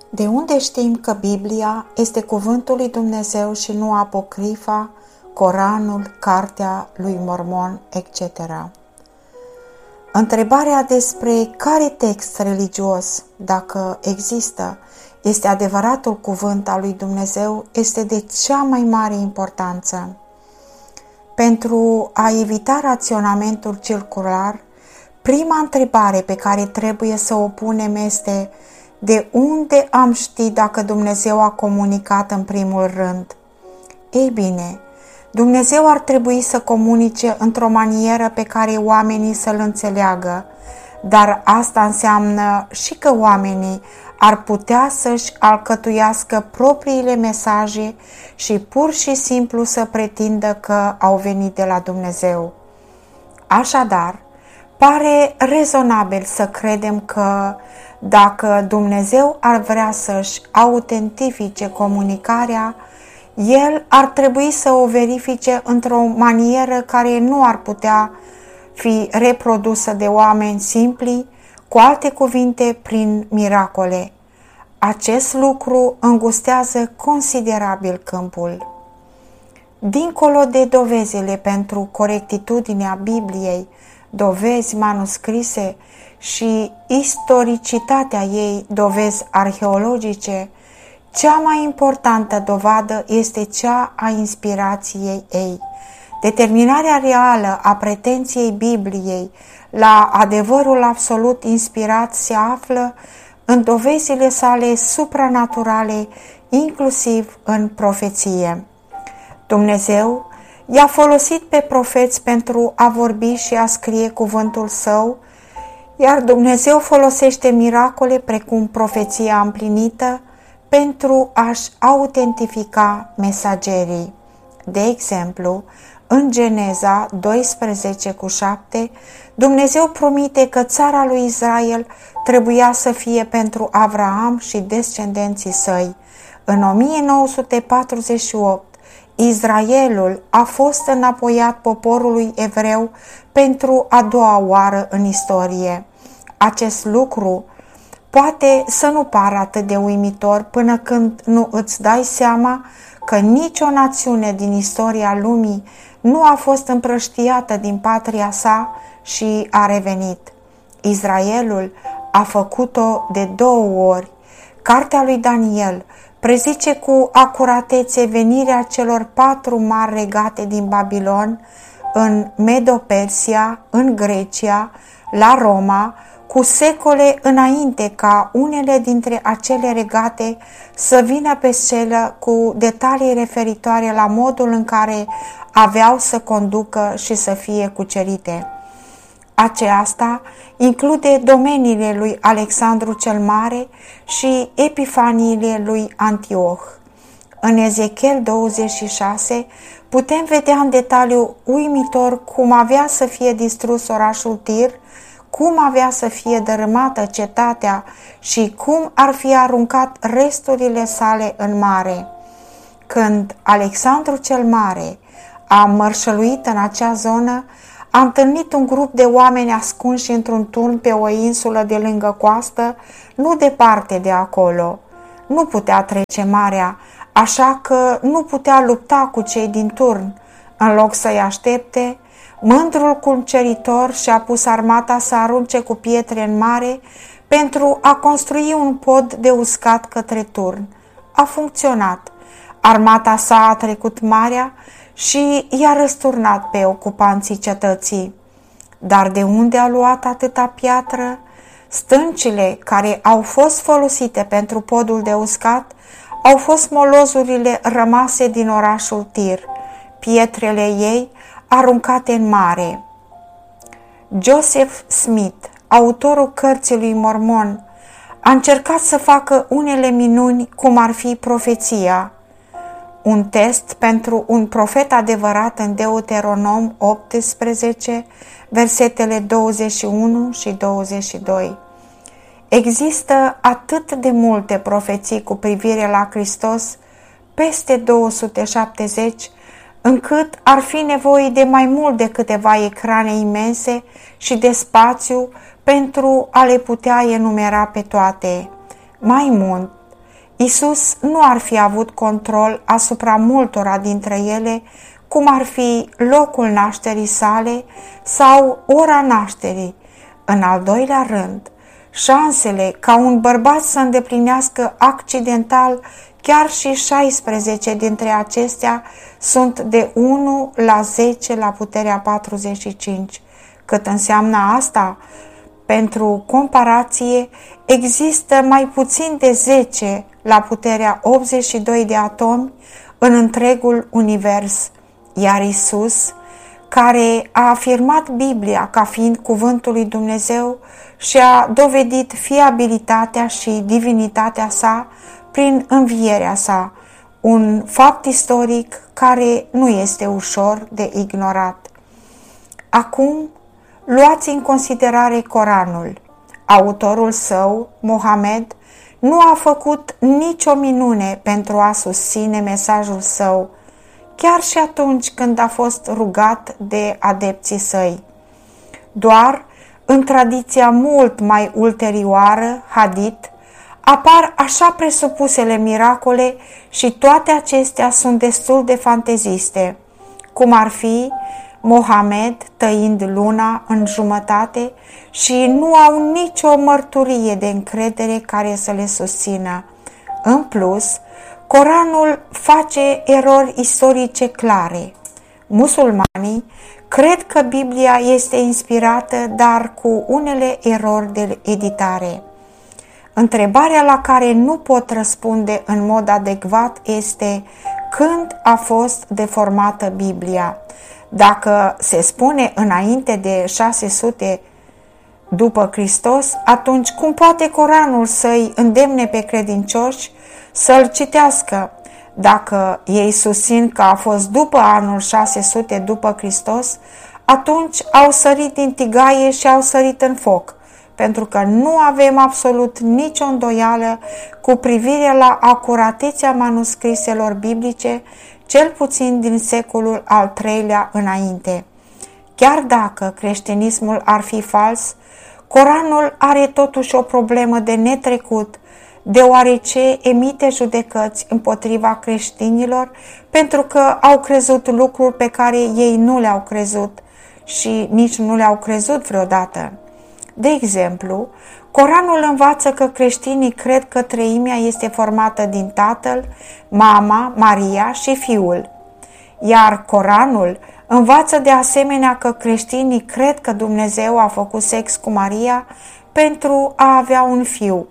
De unde știm că Biblia este cuvântul lui Dumnezeu și nu apocrifa, Coranul, Cartea lui Mormon, etc.? Întrebarea despre care text religios, dacă există, este adevăratul cuvânt al lui Dumnezeu este de cea mai mare importanță. Pentru a evita raționamentul circular, prima întrebare pe care trebuie să o punem este: de unde am ști dacă Dumnezeu a comunicat în primul rând? Ei bine, Dumnezeu ar trebui să comunice într-o manieră pe care oamenii să-L înțeleagă, dar asta înseamnă și că oamenii ar putea să-și alcătuiască propriile mesaje și pur și simplu să pretindă că au venit de la Dumnezeu. Așadar, pare rezonabil să credem că dacă Dumnezeu ar vrea să-și autentifice comunicarea, El ar trebui să o verifice într-o manieră care nu ar putea fi reprodusă de oameni simpli, cu alte cuvinte, prin miracole. Acest lucru îngustează considerabil câmpul. Dincolo de dovezile pentru corectitudinea Bibliei, dovezi manuscrise și istoricitatea ei, dovezi arheologice, cea mai importantă dovadă este cea a inspirației ei. Determinarea reală a pretenției Bibliei la adevărul absolut inspirat se află în dovezile sale supranaturale, inclusiv în profeție. Dumnezeu i-a folosit pe profeți pentru a vorbi și a scrie cuvântul Său, iar Dumnezeu folosește miracole precum profeția împlinită pentru a-și autentifica mesagerii. De exemplu, în Geneza 12:7, Dumnezeu promite că țara lui Israel trebuia să fie pentru Avraam și descendenții săi. În 1948, Israelul a fost înapoiat poporului evreu pentru a doua oară în istorie. Acest lucru poate să nu pară atât de uimitor până când nu îți dai seama că nicio națiune din istoria lumii nu a fost împrăștiată din patria sa și a revenit. Israelul a făcut-o de 2 ori. Cartea lui Daniel prezice cu acuratețe venirea celor 4 mari regate din Babilon în Medo-Persia, în Grecia, la Roma, cu secole înainte ca unele dintre acele regate să vină pe scenă cu detalii referitoare la modul în care aveau să conducă și să fie cucerite. Aceasta include domeniile lui Alexandru cel Mare și epifaniile lui Antioh. În Ezechiel 26 putem vedea în detaliu uimitor cum avea să fie distrus orașul Tir, cum avea să fie dărâmată cetatea și cum ar fi aruncat resturile sale în mare. Când Alexandru cel Mare a mărșăluit în acea zonă, a întâlnit un grup de oameni ascunși într-un turn pe o insulă de lângă coastă, nu departe de acolo. Nu putea trece marea, așa că nu putea lupta cu cei din turn. În loc să-i aștepte, mândrul cuceritor și-a pus armata să arunce cu pietre în mare pentru a construi un pod de uscat către turn. A funcționat. Armata sa a trecut marea și i-a răsturnat pe ocupanții cetății. Dar de unde a luat atâta piatră? Stâncile care au fost folosite pentru podul de uscat au fost molozurile rămase din orașul Tir, pietrele ei aruncate în mare. Joseph Smith, autorul cărții lui Mormon, a încercat să facă unele minuni cum ar fi profeția. Un test pentru un profet adevărat în Deuteronom 18, versetele 21 și 22. Există atât de multe profeții cu privire la Hristos, peste 270, încât ar fi nevoie de mai mult de câteva ecrane imense și de spațiu pentru a le putea enumera pe toate. Mai mult, Isus nu ar fi avut control asupra multora dintre ele, cum ar fi locul nașterii sale sau ora nașterii. În al doilea rând, șansele ca un bărbat să îndeplinească accidental chiar și 16 dintre acestea sunt de 1 la 10 la puterea 45. Cât înseamnă asta? Pentru comparație, există mai puțin de 10 la puterea 82 de atomi în întregul univers, iar Isus, care a afirmat Biblia ca fiind cuvântul lui Dumnezeu și a dovedit fiabilitatea și divinitatea sa prin învierea sa, un fapt istoric care nu este ușor de ignorat. Acum, luați în considerare Coranul. Autorul său, Mohamed, nu a făcut nicio minune pentru a susține mesajul său, chiar și atunci când a fost rugat de adepții săi. Doar în tradiția mult mai ulterioară, hadith, apar așa presupusele miracole și toate acestea sunt destul de fanteziste, cum ar fi Mohamed tăind luna în jumătate și nu au nicio mărturie de încredere care să le susțină. În plus, Coranul face erori istorice clare. Musulmanii cred că Biblia este inspirată, dar cu unele erori de editare. Întrebarea la care nu pot răspunde în mod adecvat este când a fost deformată Biblia. Dacă se spune înainte de 600 după Hristos, atunci cum poate Coranul să-i îndemne pe credincioși să-l citească? Dacă ei susțin că a fost după anul 600 după Hristos, atunci au sărit din tigaie și au sărit în foc, pentru că nu avem absolut nicio îndoială cu privire la acuratețea manuscriselor biblice, cel puțin din secolul al III-lea înainte. Chiar dacă creștinismul ar fi fals, Coranul are totuși o problemă de netrecut, deoarece emite judecăți împotriva creștinilor pentru că au crezut lucruri pe care ei nu le-au crezut și nici nu le-au crezut vreodată. De exemplu, Coranul învață că creștinii cred că treimea este formată din Tatăl, Mama, Maria și Fiul. Iar Coranul învață de asemenea că creștinii cred că Dumnezeu a făcut sex cu Maria pentru a avea un fiu.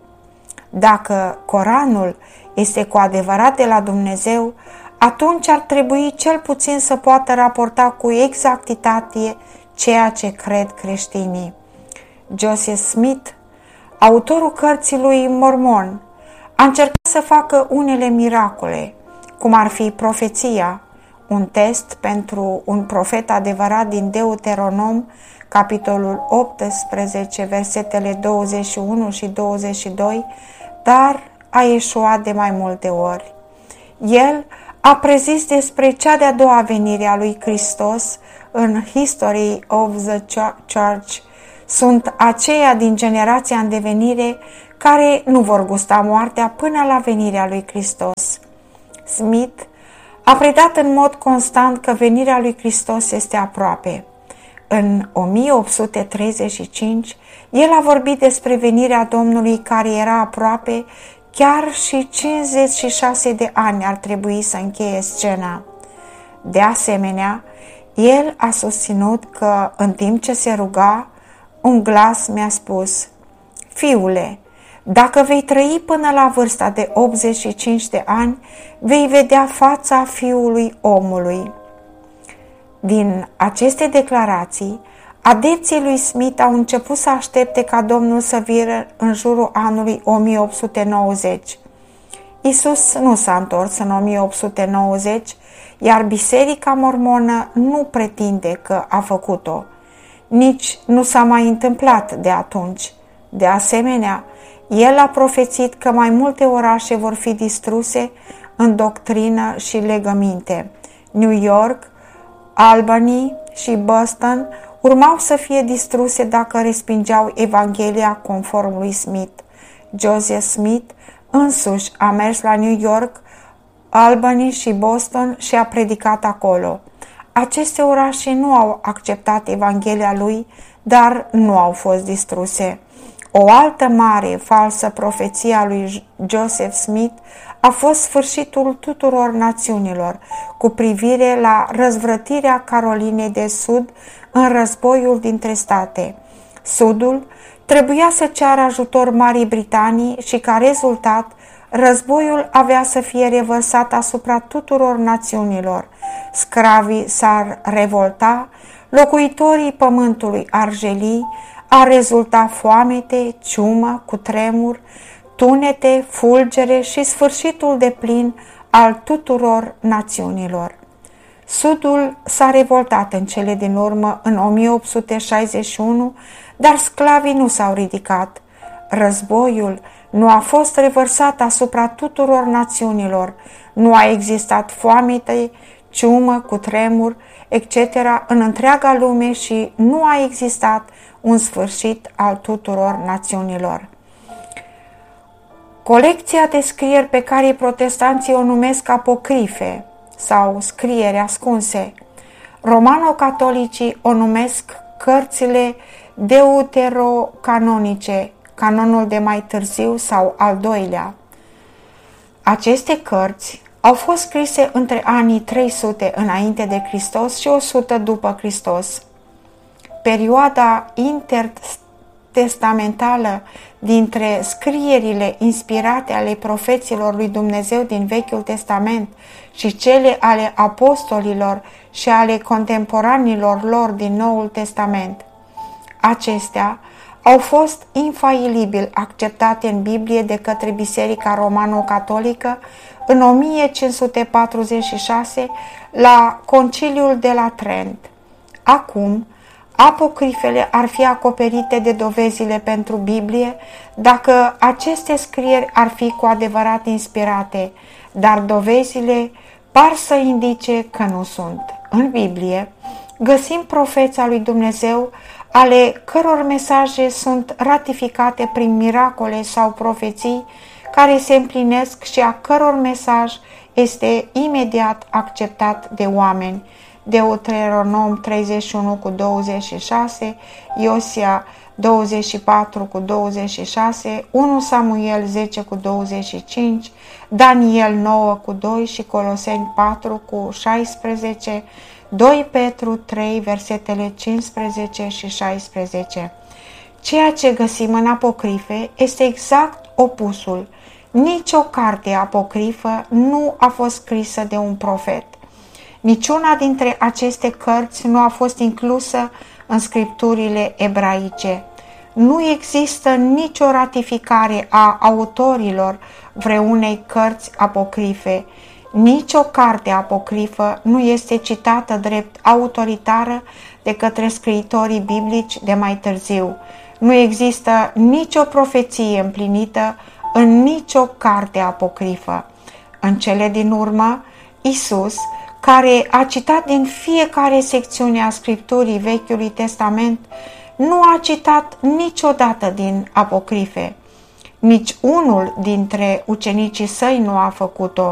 Dacă Coranul este cu adevărat de la Dumnezeu, atunci ar trebui cel puțin să poată raporta cu exactitate ceea ce cred creștinii. Joseph Smith, autorul cărții lui Mormon, a încercat să facă unele miracole, cum ar fi profeția, un test pentru un profet adevărat din Deuteronom, capitolul 18, versetele 21 și 22, dar a eșuat de mai multe ori. El a prezis despre cea de-a doua venire a lui Hristos în History of the Church. Sunt aceia din generația în devenire care nu vor gusta moartea până la venirea lui Hristos. Smith a predat în mod constant că venirea lui Hristos este aproape. În 1835, el a vorbit despre venirea Domnului care era aproape, chiar și 56 de ani ar trebui să încheie scena. De asemenea, el a susținut că, în timp ce se ruga, un glas mi-a spus: Fiule, dacă vei trăi până la vârsta de 85 de ani, vei vedea fața Fiului omului. Din aceste declarații, adepții lui Smith au început să aștepte ca Domnul să vină în jurul anului 1890. Isus nu s-a întors în 1890, iar Biserica Mormonă nu pretinde că a făcut-o. Nici nu s-a mai întâmplat de atunci. De asemenea, el a profețit că mai multe orașe vor fi distruse în doctrină și legăminte. New York, Albany și Boston urmau să fie distruse dacă respingeau Evanghelia conform lui Smith. Joseph Smith însuși a mers la New York, Albany și Boston și a predicat acolo. Aceste orașe nu au acceptat Evanghelia lui, dar nu au fost distruse. O altă mare falsă profeție a lui Joseph Smith a fost sfârșitul tuturor națiunilor cu privire la răzvrătirea Carolinei de Sud în războiul dintre state. Sudul trebuia să ceară ajutor Marii Britanii și ca rezultat războiul avea să fie revărsat asupra tuturor națiunilor. Scravii s-ar revolta, locuitorii pământului ar jeli, ar rezulta foamete, ciumă, cutremur, tunete, fulgere și sfârșitul deplin al tuturor națiunilor. Sudul s-a revoltat în cele din urmă în 1861, dar sclavii nu s-au ridicat. Războiul nu a fost revărsat asupra tuturor națiunilor, nu a existat foamete, ciumă, cutremur, etc. în întreaga lume și nu a existat un sfârșit al tuturor națiunilor. Colecția de scrieri pe care protestanții o numesc apocrife sau scrieri ascunse, romano-catolicii o numesc cărțile deuterocanonice, canonul de mai târziu sau al doilea. Aceste cărți au fost scrise între anii 300 înainte de Hristos și 100 după Hristos. Perioada intertestamentală dintre scrierile inspirate ale profeților lui Dumnezeu din Vechiul Testament și cele ale apostolilor și ale contemporanilor lor din Noul Testament. Acestea au fost infailibil acceptate în Biblie de către Biserica Romano-Catolică în 1546 la Conciliul de la Trent. Acum, apocrifele ar fi acoperite de dovezile pentru Biblie dacă aceste scrieri ar fi cu adevărat inspirate, dar dovezile par să indice că nu sunt. În Biblie găsim profeți al lui Dumnezeu ale căror mesaje sunt ratificate prin miracole sau profeții care se împlinesc și a căror mesaj este imediat acceptat de oameni. Deuteronom 31:26, Iosia 24:26, 1 Samuel 10:25, Daniel 9:2 și Coloseni 4:16, 2 Petru 3, versetele 15 și 16. Ceea ce găsim în apocrife este exact opusul. Nici o carte apocrifă nu a fost scrisă de un profet. Niciuna dintre aceste cărți nu a fost inclusă în scripturile ebraice. Nu există nicio ratificare a autorilor vreunei cărți apocrife. Nici o carte apocrifă nu este citată drept autoritară de către scriitorii biblici de mai târziu. Nu există nicio profeție împlinită în nicio carte apocrifă. În cele din urmă, Isus, care a citat din fiecare secțiune a Scripturii Vechiului Testament, nu a citat niciodată din apocrife. Nici unul dintre ucenicii săi nu a făcut-o.